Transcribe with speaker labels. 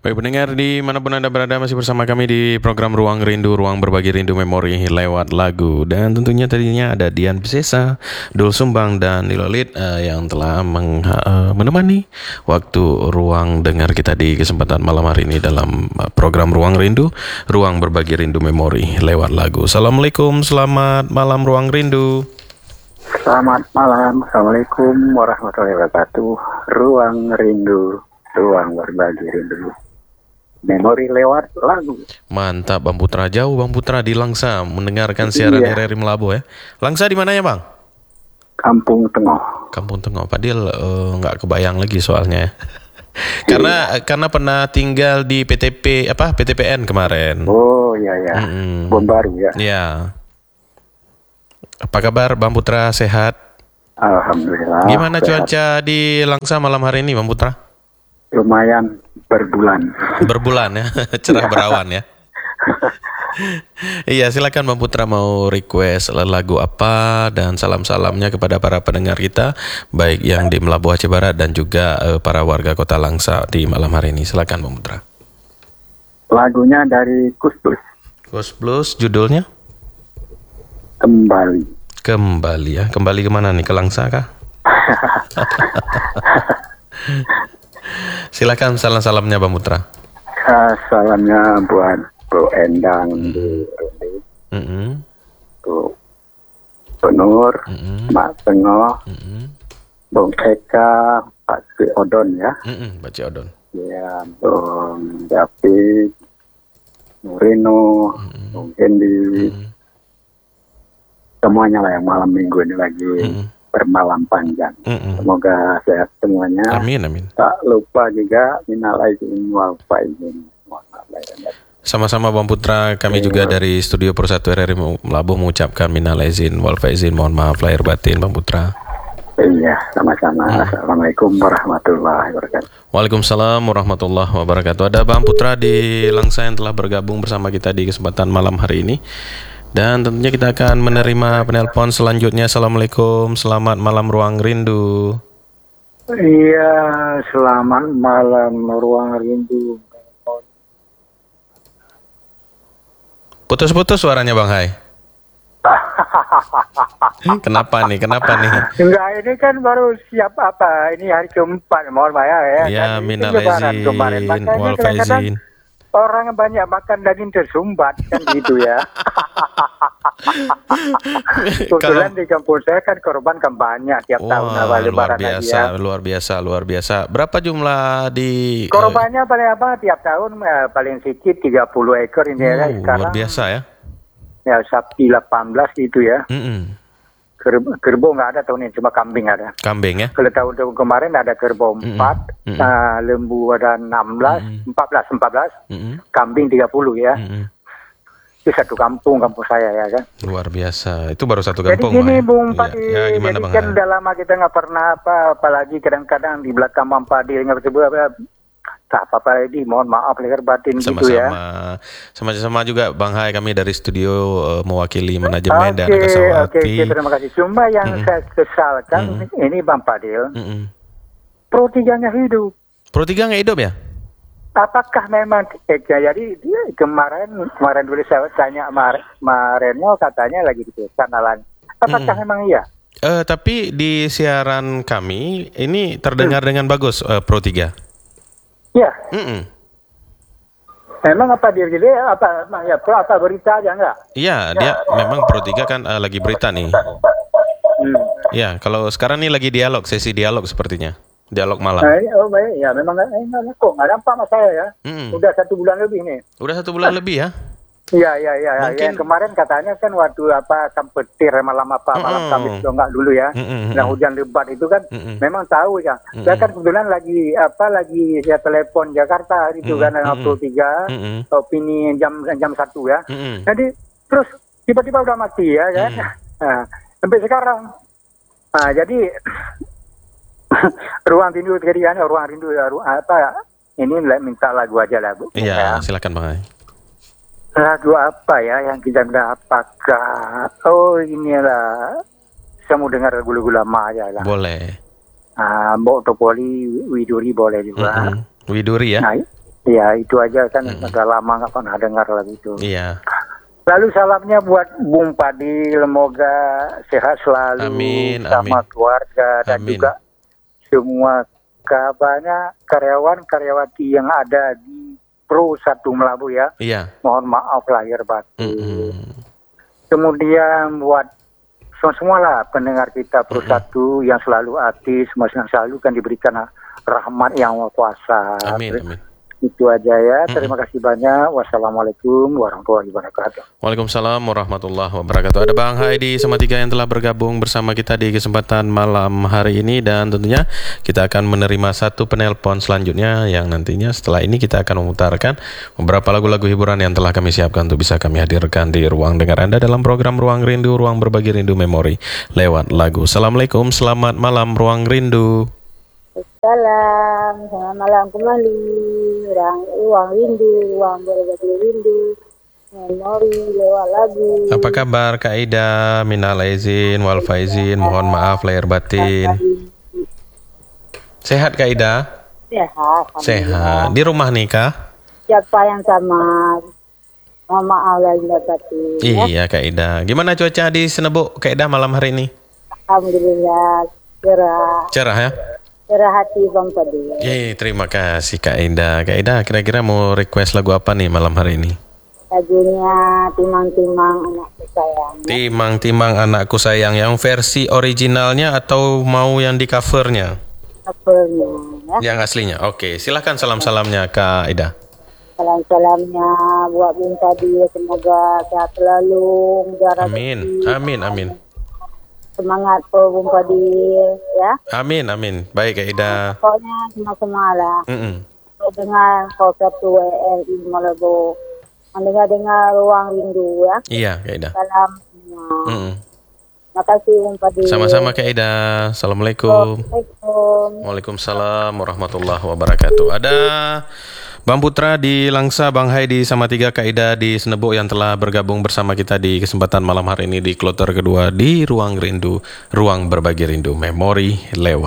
Speaker 1: Baik pendengar dimanapun Anda berada, masih bersama kami di program Ruang Rindu, Ruang Berbagi Rindu Memori lewat lagu. Dan tentunya tadinya ada Dian Piscesa, Dul Sumbang, dan Nilolit yang telah menemani waktu ruang dengar kita di kesempatan malam hari ini dalam program Ruang Rindu, Ruang Berbagi Rindu Memori lewat lagu. Assalamualaikum, selamat malam Ruang Rindu.
Speaker 2: Selamat malam, Assalamualaikum warahmatullahi wabarakatuh. Ruang Rindu, Ruang Berbagi Rindu Memori lewat lagu.
Speaker 1: Mantap Bang Putra, jauh Bang Putra di Langsa mendengarkan siaran RRI Melabo ya. Langsa di mana ya Bang?
Speaker 2: Kampung Tengah.
Speaker 1: Kampung Tengah. Padahal nggak kebayang lagi soalnya. karena pernah tinggal di PTPN kemarin.
Speaker 2: Oh iya ya. Bom baru ya.
Speaker 1: Iya. Apa kabar Bang Putra, sehat?
Speaker 2: Alhamdulillah.
Speaker 1: Gimana
Speaker 2: sehat.
Speaker 1: cuaca di Langsa malam hari ini Bang Putra?
Speaker 2: Lumayan berbulan.
Speaker 1: Berbulan ya, cerah berawan ya. Iya, silakan Bang Putra mau request lagu apa dan salam-salamnya kepada para pendengar kita, baik yang di Melabu Aceh Barat dan juga para warga Kota Langsa di malam hari ini. Silakan Bang Putra.
Speaker 2: Lagunya dari Kus Plus.
Speaker 1: Kus Plus, judulnya?
Speaker 2: Kembali.
Speaker 1: Kembali ya. Kembali kemana nih? Ke Langsa kah? Silakan salam-salamnya Bang Putra.
Speaker 2: Salamnya buat Bu Endang di Rundi, Bu Nur, Mak Tengah, Bung Eka, Pak Si Odon ya.
Speaker 1: Pak Si Odon.
Speaker 2: Ya, Bung David, Nurino, Bung Hendi, semuanya lah yang malam minggu ini lagi bermalam panjang. Semoga sehat semuanya.
Speaker 1: Amin, amin.
Speaker 2: Tak lupa juga minal aidin wal faizin. Mohon maaf lahir dan batin.
Speaker 1: Sama-sama Bang Putra, kami juga dari Studio Persatu RRI Melabuh mengucapkan minal aidin wal faizin, mohon maaf lahir batin Bang Putra.
Speaker 2: Iya, sama-sama. Assalamualaikum warahmatullahi wabarakatuh.
Speaker 1: Waalaikumsalam warahmatullahi wabarakatuh. Ada Bang Putra di Langsa yang telah bergabung bersama kita di kesempatan malam hari ini. Dan tentunya kita akan menerima penelpon selanjutnya. Assalamualaikum, selamat malam Ruang Rindu.
Speaker 2: Iya, selamat malam Ruang Rindu.
Speaker 1: Putus-putus suaranya Bang Hai. Kenapa nih?
Speaker 2: Enggak, ini kan baru siap apa? Ini hari keempat, mohon maaf ya.
Speaker 1: Ya,
Speaker 2: kan
Speaker 1: minal aidin wal faizin.
Speaker 2: Orang banyak makan daging tersumbat kan gitu ya. Kebetulan di kampung saya kan korban kan banyak tiap tahun awal lebaran aja.
Speaker 1: Luar biasa. Berapa jumlah di
Speaker 2: korbannya tiap tahun paling sedikit 30 ekor ini ya sekarang.
Speaker 1: Luar biasa ya.
Speaker 2: Ya sapi 18 gitu ya. Kerbau nggak ada tahun ini, cuma kambing ada.
Speaker 1: Kambing ya?
Speaker 2: Kalau tahun kemarin ada kerbau 4, lembu ada 14, kambing 30 ya. Itu satu kampung saya ya kan.
Speaker 1: Luar biasa, itu baru satu kampung.
Speaker 2: Jadi gini Bung Padi,
Speaker 1: ya, gimana,
Speaker 2: jadi
Speaker 1: Bang?
Speaker 2: kan udah lama kita nggak pernah apalagi kadang-kadang di belakang Bang Padi nggak apa-apa ini, mohon maaf lahir batin gitu ya.
Speaker 1: Sama-sama juga Bang Hai, kami dari studio mewakili manajemen dan Kasawati.
Speaker 2: Oke, terima kasih. Cuma yang saya kesalkan ini Bang Padil, Pro 3-nya hidup.
Speaker 1: Pro 3 nggak hidup ya?
Speaker 2: Apakah memang jadi dia kemarin dulu saya tanya kemarinnya katanya lagi di kanalan. Apakah memang iya?
Speaker 1: Tapi di siaran kami ini terdengar dengan bagus Pro 3.
Speaker 2: Ya. Memang apa dia gede apa berita aja enggak?
Speaker 1: Iya, dia memang Pro 3 kan lagi berita nih. Ya, kalau sekarang nih lagi sesi dialog sepertinya. Dialog malam.
Speaker 2: Ya memang kok nggak nampak sama saya ya. Udah 1 bulan lebih nih.
Speaker 1: Udah 1 bulan lebih ya?
Speaker 2: Iya.
Speaker 1: Mungkin...
Speaker 2: Yang kemarin katanya kan waktu petir malam Kamis enggak dulu ya. Nah hujan lebat itu kan memang tahu ya. Saya kan kebetulan lagi saya telepon Jakarta itu kan Pro 3 opini jam 1 ya. Jadi terus tiba-tiba udah mati ya kan. Sampai sekarang. Nah jadi ruang rindu ini minta lagu aja lagu.
Speaker 1: Iya, silakan Bang Hai.
Speaker 2: Lagu apa ya yang kita apakah? Oh inilah. Saya mau dengar lagu-lagu lama aja lah.
Speaker 1: Boleh.
Speaker 2: Mbok Topoli, Widuri boleh juga.
Speaker 1: Widuri ya?
Speaker 2: Nah, Ya itu aja kan, udah lama nggak pernah dengar lagi itu.
Speaker 1: Iya.
Speaker 2: Lalu salamnya buat Bung Padi, semoga sehat selalu sama keluarga dan juga semua karyawan-karyawati yang ada di Pro 1 Melabu ya.
Speaker 1: Iya.
Speaker 2: Mohon maaf lahir batin. Kemudian buat semua lah pendengar kita Pro 1 yang selalu aktif, yang selalu kan diberikan rahmat yang kuasa.
Speaker 1: Amin.
Speaker 2: Itu aja ya. Terima kasih banyak. Wassalamualaikum warahmatullahi wabarakatuh.
Speaker 1: Waalaikumsalam warahmatullahi wabarakatuh. Ada Bang Haidi sama 3 yang telah bergabung bersama kita di kesempatan malam hari ini, dan tentunya kita akan menerima satu penelpon selanjutnya yang nantinya setelah ini kita akan memutarkan beberapa lagu-lagu hiburan yang telah kami siapkan untuk bisa kami hadirkan di ruang dengar Anda dalam program Ruang Rindu, ruang berbagi rindu memori lewat lagu. Assalamualaikum, selamat malam Ruang Rindu.
Speaker 3: Selamat malam kembali, ruang rindu, ruang berbagi rindu, memori lewat lagu.
Speaker 1: Apa kabar Kak Ida? Minal aizin wal faizin, mohon maaf lahir batin. Sehat Kak Ida? Sehat. Di rumah nih Kak?
Speaker 3: Siapa yang sama? Mohon maaf lahir batin.
Speaker 1: Iya Kak Ida. Gimana cuaca di Senebuk Kak Ida malam hari ini?
Speaker 3: Alhamdulillah cerah.
Speaker 1: Cerah ya?
Speaker 3: Cerah hati Bang Padi.
Speaker 1: Terima kasih Kak Ida. Kak Ida kira-kira mau request lagu apa nih malam hari ini?
Speaker 3: Lagunya Timang-Timang Anakku Sayang.
Speaker 1: Timang-Timang Anakku Sayang, yang versi originalnya atau mau yang di covernya?
Speaker 3: Covernya ya.
Speaker 1: Yang aslinya. Oke, silahkan salam-salamnya Kak Ida.
Speaker 3: Salam-salamnya buat Bung Padi, semoga sehat selalu.
Speaker 1: Amin.
Speaker 3: Semangat Bung Padi ya.
Speaker 1: Amin. Baik Kak Ida.
Speaker 3: Pokoknya semua lah. Dengan kau satu WLI Malibu, mendengar ruang rindu ya.
Speaker 1: Iya Kak Ida.
Speaker 3: Salam semua. Terima kasih Bung Padi.
Speaker 1: Sama-sama Kak Ida. Assalamualaikum. Waalaikumsalam warahmatullahi wabarakatuh. Ada Bang Putra di Langsa, Bang Haidi sama 3 Kak Ida di Senebuk yang telah bergabung bersama kita di kesempatan malam hari ini di kloter kedua di Ruang Rindu, ruang berbagi rindu memori lewat